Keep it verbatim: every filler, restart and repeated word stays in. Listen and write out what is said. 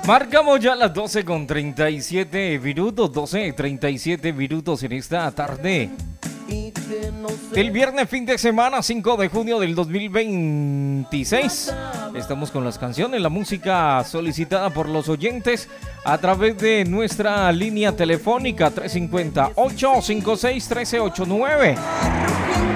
Marcamos ya las doce con treinta y siete minutos, doce treinta y siete minutos en esta tarde. El viernes fin de semana, cinco de junio del dos mil veintiséis. Estamos con las canciones, la música solicitada por los oyentes a través de nuestra línea telefónica tres cinco cero, ocho cinco seis, uno tres ocho nueve.